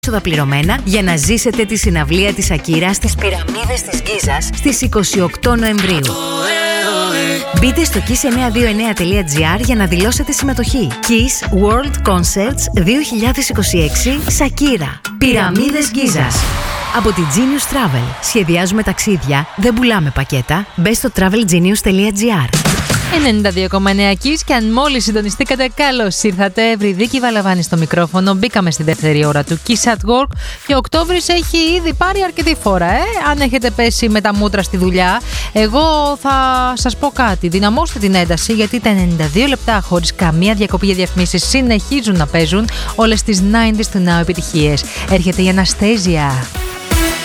πληρωμένα για να ζήσετε τη συναυλία της Σακύρα στις Πυραμίδες της Γκίζας στις 28 Νοεμβρίου. Μπείτε στο kiss929.gr για να δηλώσετε συμμετοχή. Kiss World Concerts 2026 Σακύρα. Πυραμίδες Γκίζας. Από τη Genius Travel. Σχεδιάζουμε ταξίδια, δεν πουλάμε πακέτα. Μπες στο travelgenius.gr. 92,9 Kiss, και αν μόλις συντονιστήκατε, καλώς ήρθατε. Ευρυδίκη Βαλαβάνη στο μικρόφωνο. Μπήκαμε στη δεύτερη ώρα του Kiss at Work και ο Οκτώβρης έχει ήδη πάρει αρκετή φορά. Αν έχετε πέσει με τα μούτρα στη δουλειά, εγώ θα σας πω κάτι. Δυναμώστε την ένταση, γιατί τα 92 λεπτά χωρίς καμία διακοπή για διαφημίσεις συνεχίζουν να παίζουν όλες τις 90s του Now επιτυχίες. Έρχεται η Αναστέζια.